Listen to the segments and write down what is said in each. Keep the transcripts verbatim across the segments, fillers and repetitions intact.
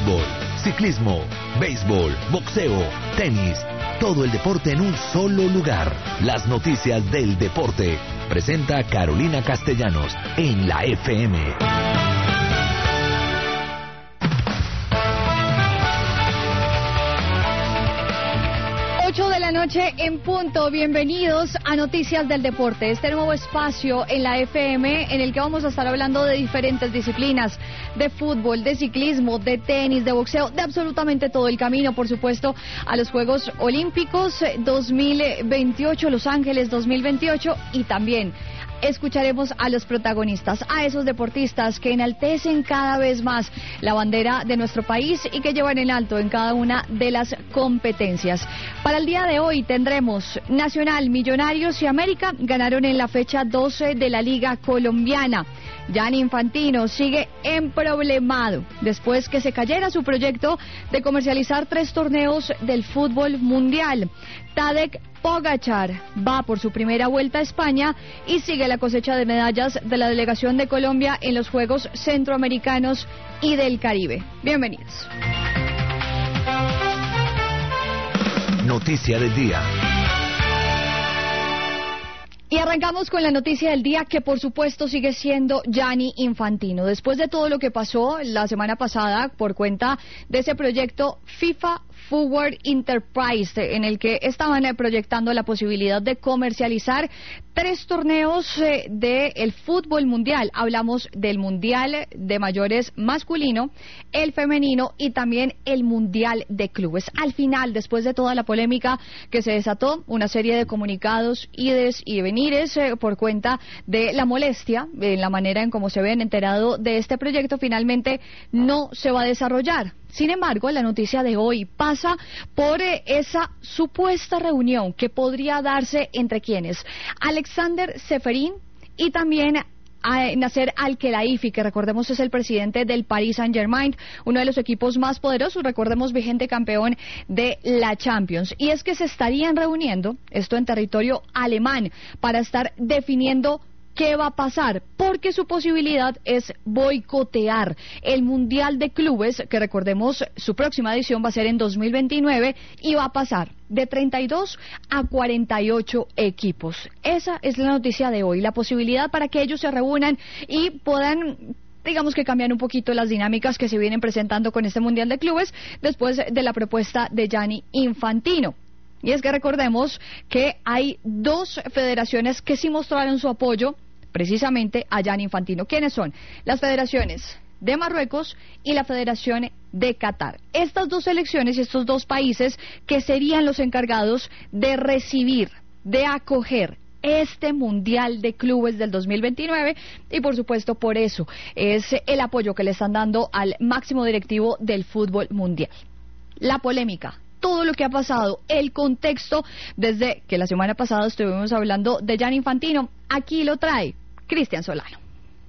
fútbol, ciclismo, béisbol, boxeo, tenis, todo el deporte en un solo lugar. Las noticias del deporte. Presenta Carolina Castellanos en la F M. ocho de la noche en punto. Bienvenidos a Noticias del Deporte, este nuevo espacio en la F M en el que vamos a estar hablando de diferentes disciplinas, de fútbol, de ciclismo, de tenis, de boxeo, de absolutamente todo el camino, por supuesto, a los Juegos Olímpicos dos mil veintiocho, Los Ángeles dos mil veintiocho, y también escucharemos a los protagonistas, a esos deportistas que enaltecen cada vez más la bandera de nuestro país y que llevan en alto en cada una de las competencias. Para el día de hoy tendremos Nacional, Millonarios y América ganaron en la fecha doce de la Liga Colombiana. Gianni Infantino sigue emproblemado después que se cayera su proyecto de comercializar tres torneos del fútbol mundial. Tadej Pogačar va por su primera vuelta a España y sigue la cosecha de medallas de la delegación de Colombia en los Juegos Centroamericanos y del Caribe. Bienvenidos. Noticia del día. Y arrancamos con la noticia del día, que por supuesto sigue siendo Gianni Infantino. Después de todo lo que pasó la semana pasada por cuenta de ese proyecto FIFA Forward Enterprise, en el que estaban eh, proyectando la posibilidad de comercializar tres torneos eh, del fútbol mundial. Hablamos del Mundial de Mayores masculino, el femenino y también el Mundial de Clubes. Al final, después de toda la polémica que se desató, una serie de comunicados, ides y venires eh, por cuenta de la molestia en la manera en cómo se habían enterado de este proyecto, finalmente no se va a desarrollar. Sin embargo, la noticia de hoy pasa por eh, esa supuesta reunión que podría darse entre quienes, Alexander Ceferin y también a Nasser Al-Khelaifi, que recordemos es el presidente del Paris Saint-Germain, uno de los equipos más poderosos, recordemos vigente campeón de la Champions. Y es que se estarían reuniendo, esto en territorio alemán, para estar definiendo ¿qué va a pasar? Porque su posibilidad es boicotear el Mundial de Clubes, que recordemos su próxima edición va a ser en dos mil veintinueve y va a pasar de treinta y dos a cuarenta y ocho equipos. Esa es la noticia de hoy, la posibilidad para que ellos se reúnan y puedan, digamos que cambiar un poquito las dinámicas que se vienen presentando con este Mundial de Clubes después de la propuesta de Gianni Infantino. Y es que recordemos que hay dos federaciones que sí mostraron su apoyo precisamente a Gianni Infantino. ¿Quiénes son? Las federaciones de Marruecos y la Federación de Qatar. Estas dos selecciones y estos dos países que serían los encargados de recibir, de acoger este Mundial de Clubes del dos mil veintinueve, y por supuesto por eso es el apoyo que le están dando al máximo directivo del fútbol mundial. La polémica, todo lo que ha pasado, el contexto desde que la semana pasada estuvimos hablando de Gianni Infantino, aquí lo trae Cristian Solano.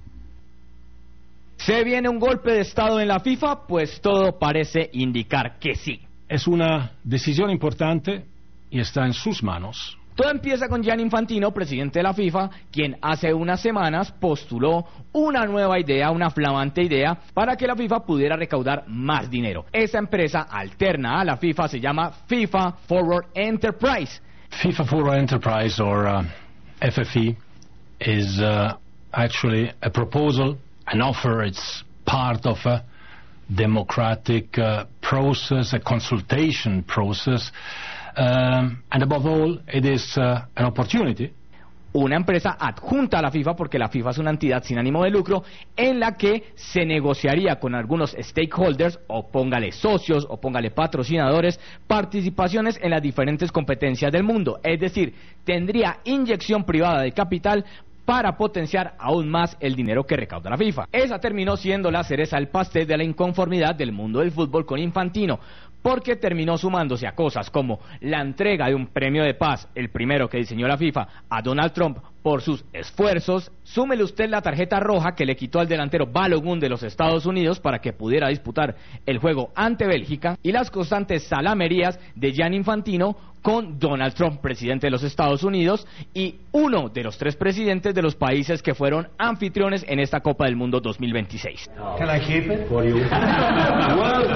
¿Se viene un golpe de estado en la FIFA? Pues todo parece indicar que sí. Es una decisión importante y está en sus manos. Todo empieza con Gianni Infantino, presidente de la FIFA, quien hace unas semanas postuló una nueva idea, una flamante idea, para que la FIFA pudiera recaudar más dinero. Esa empresa alterna a la FIFA se llama FIFA Forward Enterprise. FIFA Forward Enterprise, or uh, F F E, is uh, actually a proposal, an offer. It's part of a democratic uh, process, a consultation process. Um, and above all, it is uh, an opportunity. Una empresa adjunta a la FIFA, porque la FIFA es una entidad sin ánimo de lucro, en la que se negociaría con algunos stakeholders, o póngale socios, o póngale patrocinadores, participaciones en las diferentes competencias del mundo. Es decir, tendría inyección privada de capital para potenciar aún más el dinero que recauda la FIFA. Esa terminó siendo la cereza del pastel de la inconformidad del mundo del fútbol con Infantino, porque terminó sumándose a cosas como la entrega de un premio de paz, el primero que diseñó la FIFA, a Donald Trump por sus esfuerzos. Súmele usted la tarjeta roja que le quitó al delantero Balogun de los Estados Unidos para que pudiera disputar el juego ante Bélgica, y las constantes salamerías de Gianni Infantino con Donald Trump, presidente de los Estados Unidos, y uno de los tres presidentes de los países que fueron anfitriones en esta Copa del Mundo dos mil veintiséis. Can I keep it? For you. Well,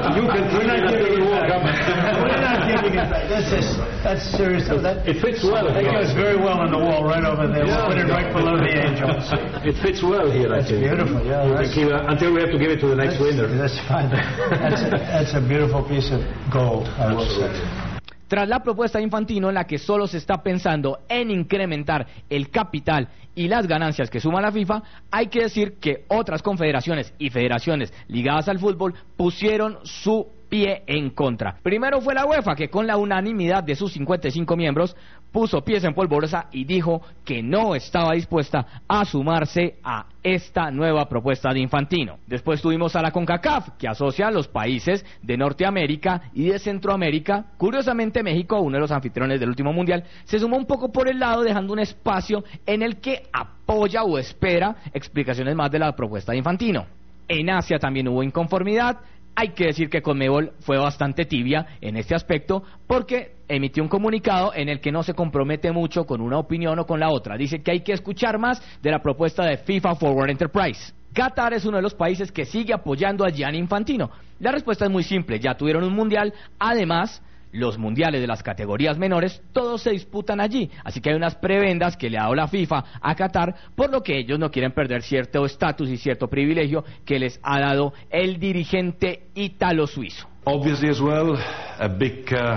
You can We're not giving you World Cup. We're not giving it back. That's just, that's serious. That, It fits well. that goes very well on the wall right over there. We'll put it right below the angels. It fits well here, I That's think. beautiful, yeah. We That's, can keep it until we have to give it to the next that's, winner. that's fine. That's a, that's a beautiful piece of gold, I will say. Tras la propuesta de Infantino en la que solo se está pensando en incrementar el capital y las ganancias que suma la FIFA, hay que decir que otras confederaciones y federaciones ligadas al fútbol pusieron su pie en contra. Primero fue la UEFA, que con la unanimidad de sus cincuenta y cinco miembros puso pies en polvorosa y dijo que no estaba dispuesta a sumarse a esta nueva propuesta de Infantino. Después tuvimos a la CONCACAF, que asocia a los países de Norteamérica y de Centroamérica. Curiosamente, México, uno de los anfitriones del último mundial, se sumó un poco por el lado, dejando un espacio en el que apoya o espera explicaciones más de la propuesta de Infantino. En Asia también hubo inconformidad. Hay que decir que Conmebol fue bastante tibia en este aspecto porque emitió un comunicado en el que no se compromete mucho con una opinión o con la otra. Dice que hay que escuchar más de la propuesta de FIFA Forward Enterprise. Qatar es uno de los países que sigue apoyando a Gianni Infantino. La respuesta es muy simple, ya tuvieron un mundial, además los mundiales de las categorías menores, todos se disputan allí, así que hay unas prebendas que le ha dado la FIFA a Qatar, por lo que ellos no quieren perder cierto estatus y cierto privilegio que les ha dado el dirigente ítalo-suizo. Obviously as well, a big uh,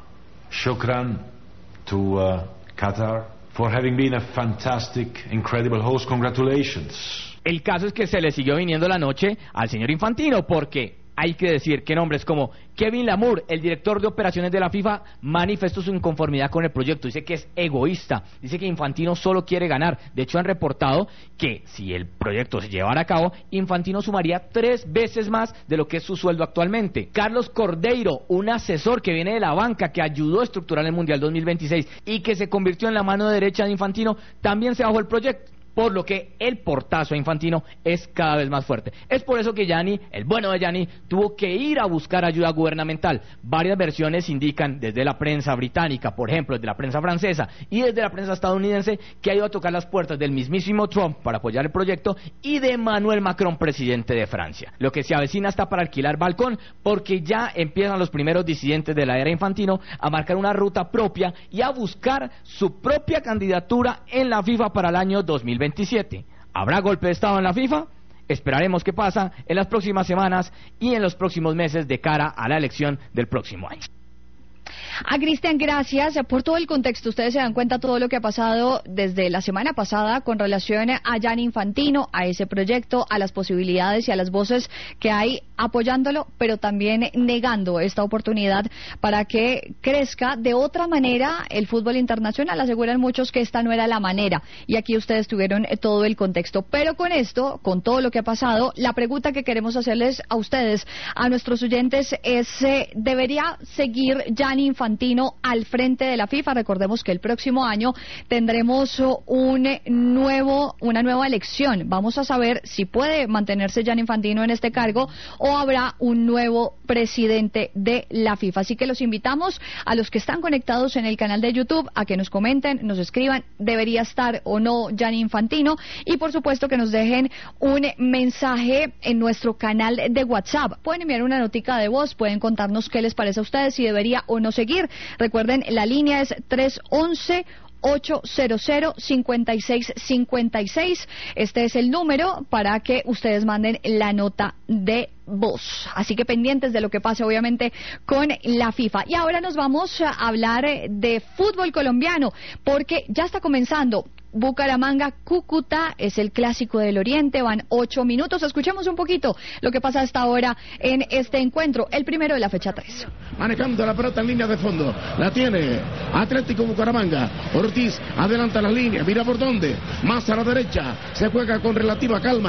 shukran to uh, Qatar for having been a fantastic, incredible host. Congratulations. El caso es que se le siguió viniendo la noche al señor Infantino, porque hay que decir que nombres como Kevin Lamour, el director de operaciones de la FIFA, manifestó su inconformidad con el proyecto. Dice que es egoísta, dice que Infantino solo quiere ganar. De hecho, han reportado que si el proyecto se llevara a cabo, Infantino sumaría tres veces más de lo que es su sueldo actualmente. Carlos Cordeiro, un asesor que viene de la banca, que ayudó a estructurar el Mundial dos mil veintiséis y que se convirtió en la mano derecha de Infantino, también se bajó el proyecto, por lo que el portazo a Infantino es cada vez más fuerte. Es por eso que Gianni, el bueno de Gianni, tuvo que ir a buscar ayuda gubernamental. Varias versiones indican desde la prensa británica, por ejemplo, desde la prensa francesa y desde la prensa estadounidense, que ha ido a tocar las puertas del mismísimo Trump para apoyar el proyecto y de Emmanuel Macron, presidente de Francia. Lo que se avecina está para alquilar balcón, porque ya empiezan los primeros disidentes de la era Infantino a marcar una ruta propia y a buscar su propia candidatura en la FIFA para el año dos mil veintisiete. ¿Habrá golpe de Estado en la FIFA? Esperaremos qué pasa en las próximas semanas y en los próximos meses de cara a la elección del próximo año. A Cristian, gracias por todo el contexto. Ustedes se dan cuenta todo lo que ha pasado desde la semana pasada con relación a Gianni Infantino, a ese proyecto, a las posibilidades y a las voces que hay apoyándolo, pero también negando esta oportunidad para que crezca de otra manera el fútbol internacional. Aseguran muchos que esta no era la manera, y aquí ustedes tuvieron todo el contexto. Pero con esto, con todo lo que ha pasado, la pregunta que queremos hacerles a ustedes, a nuestros oyentes, es eh, ¿debería seguir Gianni Infantino al frente de la FIFA? Recordemos que el próximo año tendremos un nuevo, una nueva elección. Vamos a saber si puede mantenerse Gianni Infantino en este cargo o habrá un nuevo presidente de la FIFA. Así que los invitamos a los que están conectados en el canal de YouTube a que nos comenten, nos escriban, ¿debería estar o no Gianni Infantino? Y por supuesto que nos dejen un mensaje en nuestro canal de WhatsApp. Pueden enviar una notica de voz, pueden contarnos qué les parece a ustedes, si debería o no seguir. Recuerden, la línea es tres once, ochocientos, cincuenta y seis cincuenta y seis. Este es el número para que ustedes manden la nota de voz. Así que pendientes de lo que pase, obviamente, con la FIFA. Y ahora nos vamos a hablar de fútbol colombiano, porque ya está comenzando. Bucaramanga, Cúcuta, es el clásico del Oriente, van ocho minutos. Escuchemos un poquito lo que pasa hasta ahora en este encuentro, el primero de la fecha tres. Manejando la pelota en línea de fondo, la tiene Atlético Bucaramanga. Ortiz adelanta la línea, mira por dónde, más a la derecha, se juega con relativa calma.